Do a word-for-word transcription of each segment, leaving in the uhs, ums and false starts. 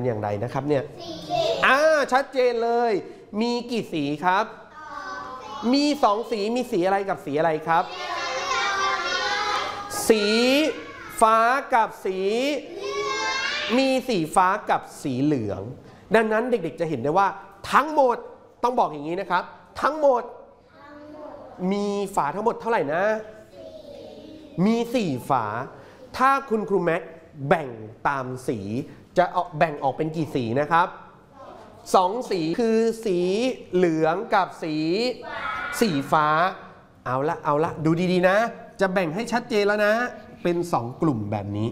อย่างไรนะครับเนี่ยอ่าชัดเจนเลยมีกี่สีครับมีสองสีมีสีอะไรกับสีอะไรครับสีฟ้ากับสีมีสีฟ้ากับสีเหลืองดังนั้นเด็กๆจะเห็นได้ว่าทั้งหมดต้องบอกอย่างนี้นะครับทั้งหมดมีฝาทั้งหมดเท่าไหร่นะมีสี่ฝาถ้าคุณครูแม็กแบ่งตามสีจะเอาแบ่งออกเป็นกี่สีนะครับสองสีคือสีเหลืองกับสีสีฟ้าเอาละเอาละดูดีๆนะจะแบ่งให้ชัดเจนแล้วนะเป็นสองกลุ่มแบบนี้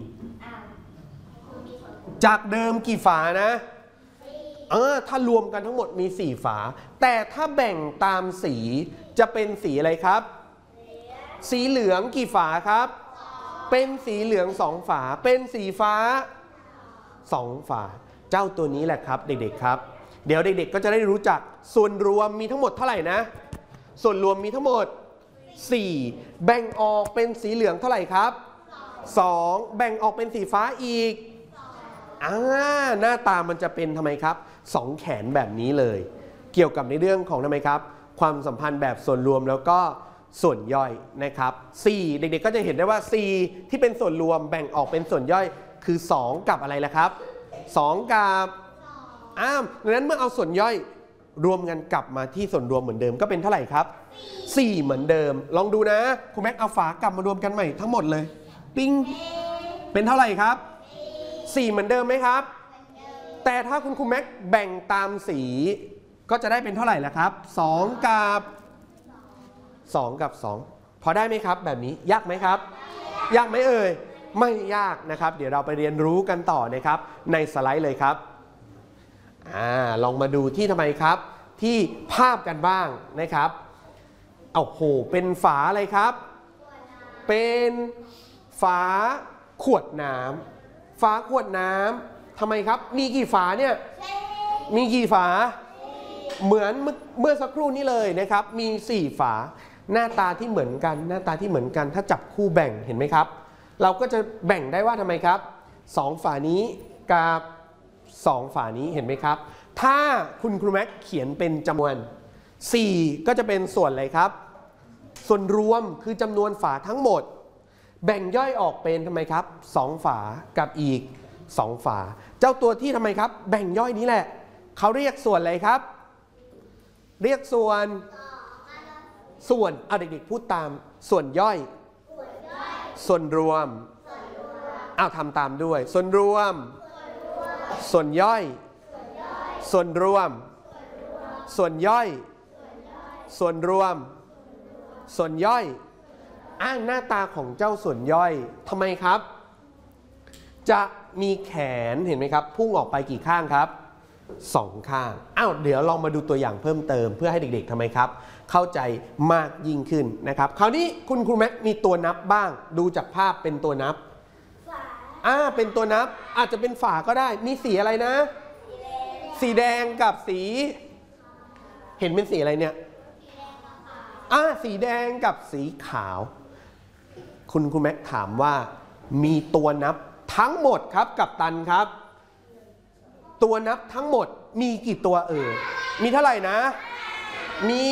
จากเดิมกี่ฝานะเออถ้ารวมกันทั้งหมดมีสี่ฝาแต่ถ้าแบ่งตามสีจะเป็นสีอะไรครับสีเหลืองกี่ฝาครับเป็นสีเหลืองสองฝาเป็นสีฟ้าสองฝาเจ้าตัวนี้แหละครับเด็กๆครับเดี๋ยวเด็กๆก็จะได้รู้จักส่วนรวมมีทั้งหมดเท่าไหร่นะส่วนรวมมีทั้งหมดสี่แบ่งออกเป็นสีเหลืองเท่าไหร่ครับสองแบ่งออกเป็นสีฟ้าอีกอ่าหน้าตามันจะเป็นทำไมครับสองแขนแบบนี้เลยเกี่ยวกับในเรื่องของทำไมครับความสัมพันธ์แบบส่วนรวมแล้วก็ส่วนย่อยนะครับสี่เด็กๆก็จะเห็นได้ว่าสี่ที่เป็นส่วนรวมแบ่งออกเป็นส่วนย่อยคือสองกับอะไรล่ะครับสองกับอ้าวดังนั้นเมื่อเอาส่วนย่อยรวมกันกลับมาที่ส่วนรวมเหมือนเดิมก็เป็นเท่าไหร่ครับสี่เหมือนเดิมลองดูนะคุณแม็กเอาฝากลับมารวมกันใหม่ทั้งหมดเลยปิ้งเป็นเท่าไหร่ครับสี่เหมือนเดิมไหมครับแต่ถ้าคุณครูแม็กแบ่งตามสีก็จะได้เป็นเท่าไหร่ล่ะครับสองกับสองกับสองพอได้ไหมครับแบบนี้ยากไหมครับยากไหมเอ่ยไม่ยากนะครับเดี๋ยวเราไปเรียนรู้กันต่อนะครับในสไลด์เลยครับอ่าลองมาดูที่ทำไมครับที่ภาพกันบ้างนะครับโอ้โหเป็นฝาอะไรครับเป็นฝาขวดน้ำฝาขวดน้ำทำไมครับมีกี่ฝาเนี่ยมีกี่ฝาเหมือนเมื่อสักครู่นี้เลยนะครับมีสี่ฝาหน้าตาที่เหมือนกันหน้าตาที่เหมือนกันถ้าจับคู่แบ่งเห็นไหมครับเราก็จะแบ่งได้ว่าทำไมครับสองฝานี้กับสองฝานี้เห็นไหมครับถ้าคุณครูแม็กเขียนเป็นจำนวนสี่ก็จะเป็นส่วนอะไรครับส่วนรวมคือจำนวนฝาทั้งหมดแบ่งย่อยออกเป็นทำไมครับสองฝากับอีกสองฝาเจ้าตัวที่ทำไมครับแบ่งย่อยนี้แหละเขาเรียกส่วนอะไรครับเรียกส่วนส่วนเอาเด็กๆพูดตามส่วนย่อยส่วนรวมเอาทำตามด้วยส่วนรวมส่วนย่อยส่วนรวมส่วนย่อยส่วนรวมส่วนย่อยอ้างหน้าตาของเจ้าส่วนย่อยทำไมครับจะมีแขนเห็นไหมครับพุ่งออกไปกี่ข้างครับสองข้างอ้าวเดี๋ยวลองมาดูตัวอย่างเพิ่มเติมเพื่อให้เด็กๆทำไมครับเข้าใจมากยิ่งขึ้นนะครับคราวนี้คุณครูแม็กมีตัวนับบ้างดูจากภาพเป็นตัวนับอ่าเป็นตัวนับอาจจะเป็นฝาก็ได้มีสีอะไรนะสีแดงกับสีเห็นเป็นสีอะไรเนี่ยอ่าสีแดงกับสีขาวคุณครูแม็กถามว่ามีตัวนับทั้งหมดครับกัปตันครับตัวนับทั้งหมดมีกี่ตัวเอ่ยมีเท่าไหร่นะมี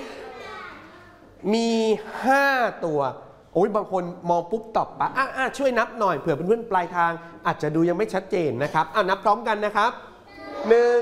มีห้าตัวโอ้ยบางคนมองปุ๊บตอบปะอ่ะช่วยนับหน่อยเผื่อเพื่อนๆปลายทางอาจจะดูยังไม่ชัดเจนนะครับอ่ะนับพร้อมกันนะครับหนึ่ง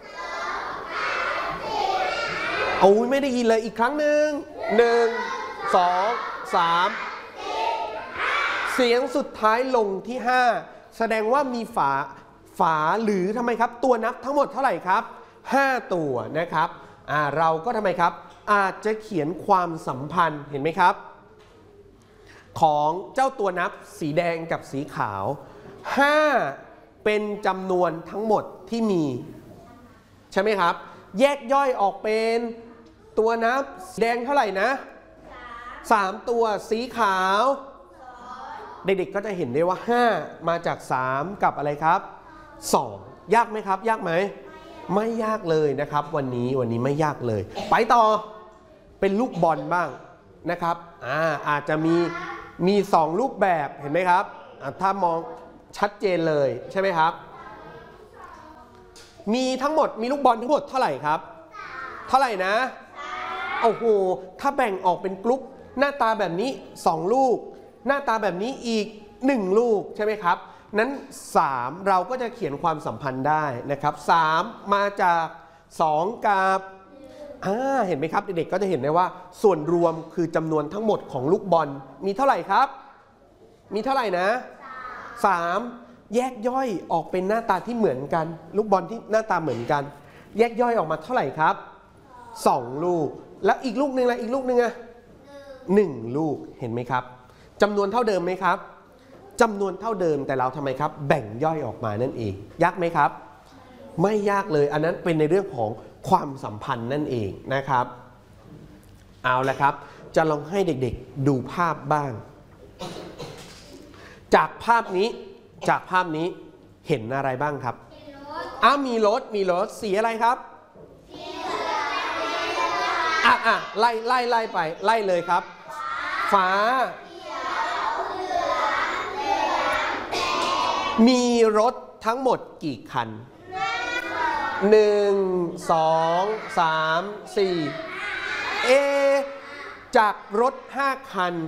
โอ้ยไม่ได้ยินเลยอีกครั้งหนึ่งหนึ่งสองสามเสียงสุดท้ายลงที่ห้าแสดงว่ามีฝาฝาหรือทำไมครับตัวนับทั้งหมดเท่าไหร่ครับห้าตัวนะครับอ่าเราก็ทำไมครับอาจจะเขียนความสัมพันธ์เห็นไหมครับของเจ้าตัวนับสีแดงกับสีขาวห้าเป็นจำนวนทั้งหมดที่มีใช่ไหมครับแยกย่อยออกเป็นตัวนับสีแดงเท่าไหร่นะสามตัวสีขาวเด็กๆก็จะเห็นได้ว่าห้ามาจากสามกับอะไรครับสองยากไหมครับยากไหมไม่ยากเลยนะครับวันนี้วันนี้ไม่ยากเลยไปต่อเป็นลูกบอลบ้างนะครับอ่าอาจจะมีมีสองรูปแบบเห็นไหมครับถ้ามองชัดเจนเลยใช่ไหมครับมีทั้งหมดมีลูกบอลทั้งหมดเท่าไหร่ครับเท่าไหร่นะโอ้โหถ้าแบ่งออกเป็นกรุ๊ปหน้าตาแบบนี้สองลูกหน้าตาแบบนี้อีกหนึ่งลูกใช่ไหมครับนั้นสามเราก็จะเขียนความสัมพันธ์ได้นะครับสามมาจากสองกับอ่าเห็นไหมครับเด็กๆก็จะเห็นได้ว่าส่วนรวมคือจำนวนทั้งหมดของลูกบอลมีเท่าไหร่ครับมีเท่าไหร่นะสามแยกย่อยออกเป็นหน้าตาที่เหมือนกันลูกบอลที่หน้าตาเหมือนกันแยกย่อยออกมาเท่าไหร่ครับสองลูกแล้วอีกลูกหนึ่งละอีกลูกหนึ่งอะหนึ่งลูกเห็นไหมครับจำนวนเท่าเดิมไหมครับจำนวนเท่าเดิมแต่เราทำไมครับแบ่งย่อยออกมานั่นเองยากไหมครับไม่ยากเลยอันนั้นเป็นในเรื่องของความสัมพันธ์นั่นเองนะครับเอาละครับจะลองให้เด็กๆดูภาพบ้างจากภาพนี้จากภาพนี้เห็นอะไรบ้างครับอ้าวมีรถมีรถสีอะไรครับอ่ะอ่ะไล่ไล่ไล่ไปไล่เลยครับฟ้ามีรถทั้งหมดกี่คันหนึ่งสองสามสี่เอจากรถห้าคัน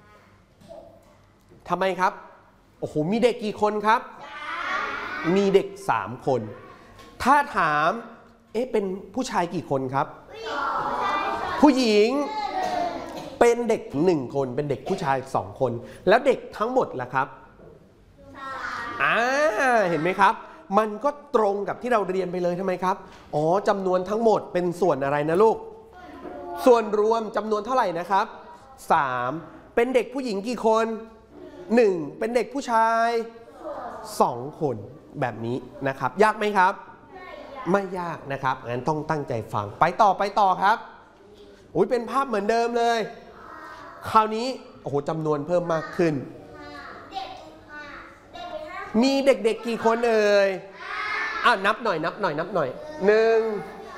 ทำไมครับโอ้โหมีเด็กกี่คนครับมีเด็กสามคนถ้าถามเอ๊ะเป็นผู้ชายกี่คนครับผู้หญิงเป็นเด็กหนึ่งคนเป็นเด็กผู้ชายสองคนแล้วเด็กทั้งหมดล่ะครับอ่าเห็นไหมครับมันก็ตรงกับที่เราเรียนไปเลยทำไมครับอ๋อจำนวนทั้งหมดเป็นส่วนอะไรนะลูกส่วนรวมจำนวนเท่าไหร่นะครับสามเป็นเด็กผู้หญิงกี่คนหนึ่งเป็นเด็กผู้ชายสองคนแบบนี้นะครับยากไหมครับไม่ยากนะครับงั้นต้องตั้งใจฟังไปต่อไปต่อครับอุ้ยเป็นภาพเหมือนเดิมเลยคราวนี้โอ้โหจำนวนเพิ่มมากขึ้นมีเด็กๆกี่คนเอ่ยอ่ะนับหน่อยนับหน่อยนับหน่อยหนึ่ง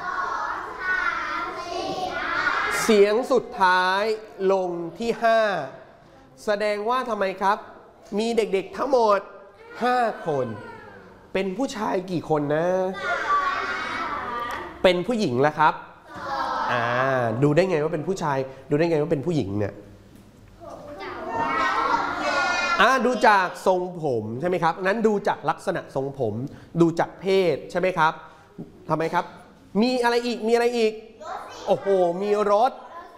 เสียงสุดท้ายลงที่ห้าแสดงว่าทำไมครับมีเด็กๆทั้งหมดห้าคนเป็นผู้ชายกี่คนนะเป็นผู้หญิงแล้วครับอ่าดูได้ไงว่าเป็นผู้ชายดูได้ไงว่าเป็นผู้หญิงเนี่ยอ่าดูจากทรงผมใช่ไหมครับนั้นดูจากลักษณะทรงผมดูจากเพศใช่ไหมครับทำไมครับมีอะไรอีกมีอะไรอีกโอ้โหมีรถ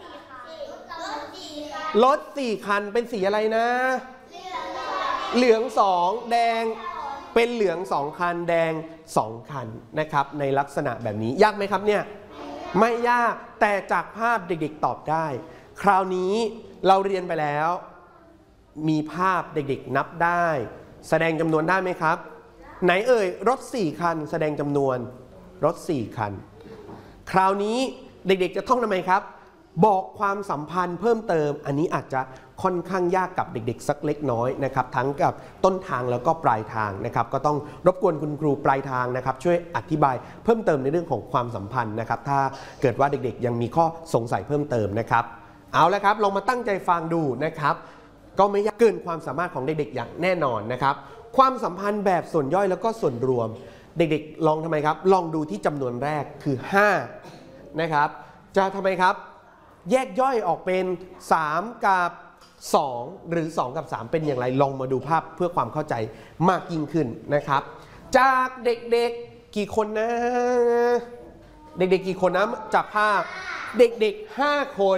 รถสี่คันเป็นสีอะไรนะเหลืองสองแดงเป็นเหลืองสองคันแดงสองคันนะครับในลักษณะแบบนี้ยากไหมครับเนี่ยไม่ยากแต่จากภาพเด็กๆตอบได้คราวนี้เราเรียนไปแล้วมีภาพเด็กๆนับได้แสดงจำนวนได้ไหมครับไหนเอ่ยรถสี่คันแสดงจำนวนรถสี่คันคราวนี้เด็กๆจะท่องทำไมครับบอกความสัมพันธ์เพิ่มเติมอันนี้อาจจะค่อนข้างยากกับเด็กๆสักเล็กน้อยนะครับทั้งกับต้นทางแล้วก็ปลายทางนะครับก็ต้องรบกวนคุณครูปลายทางนะครับช่วยอธิบายเพิ่มเติมในเรื่องของความสัมพันธ์นะครับถ้าเกิดว่าเด็กๆยังมีข้อสงสัยเพิ่มเติมนะครับเอาละครับลองมาตั้งใจฟังดูนะครับก็ไม่ยากเกินความสามารถของเด็กๆอย่างแน่นอนนะครับความสัมพันธ์แบบส่วนย่อยแล้วก็ส่วนรวมเด็กๆลองทำไมครับลองดูที่จำนวนแรกคือห้านะครับจะทำไมครับแยกย่อยออกเป็นสามกับสองหรือสองกับสามเป็นอย่างไรลองมาดูภาพเพื่อความเข้าใจมากยิ่งขึ้นนะครับจากเด็กๆกี่คนนะเด็กๆกี่คนนะจากภาพเด็กๆห้าคน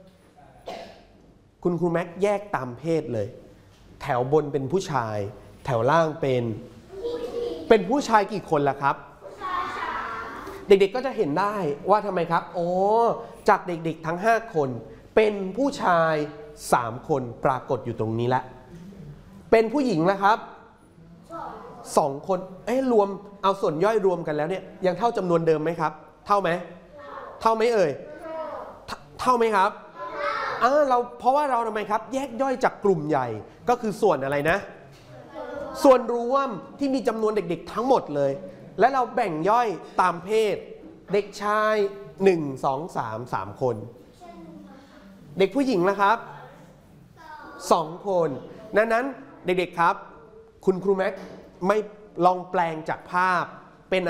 คุณครูแม็กแยกตามเพศเลยแถวบนเป็นผู้ชายแถวล่างเป็นเป็นผู้ชายกี่คนล่ะครับเด็กๆก็จะเห็นได้ว่าทำไมครับโอ้จากเด็กๆทั้งห้าคนเป็นผู้ชายสามคนปรากฏอยู่ตรงนี้แล้วเป็นผู้หญิงนะครับสองคนเอ๊ะรวมเอาส่วนย่อยรวมกันแล้วเนี่ยยังเท่าจำนวนเดิมไหมครับเท่าไหมเท่าไหมเอ่ยเท่าไหมครับอ่าเราเพราะว่าเราทำไมครับแยกย่อยจากกลุ่มใหญ่ก็คือส่วนอะไรนะส่วนรวมที่มีจำนวนเด็กๆทั้งหมดเลยและเราแบ่งย่อยตามเพศเด็กชายหนึ่ง สอง สาม สามคนเด็กผู้หญิงนะครับสองคนดังนั้นเด็กๆครับคุณครูแม็กไม่ลองแปลงจากภาพ